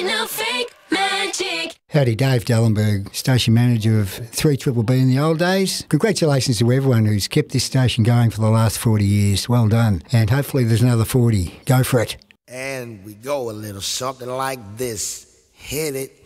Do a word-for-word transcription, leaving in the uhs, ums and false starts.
No fake magic. Howdy, Dave Dellenberg, station manager of three Triple B in the old days. Congratulations to everyone who's kept this station going for the last forty years. Well done. And hopefully there's another forty. Go for it. And we go a little something like this. Hit it.